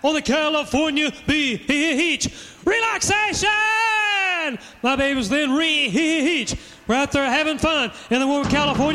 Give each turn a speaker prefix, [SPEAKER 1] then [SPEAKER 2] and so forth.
[SPEAKER 1] on the California beach. Relaxation! My babies then reach. We're out there having fun in the warm California.